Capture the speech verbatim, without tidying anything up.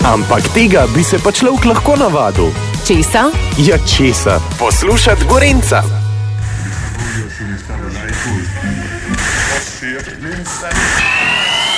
Ampak tega bi se pa človek lahko navadil. Česa? Ja, česa? Poslušat Gorenca.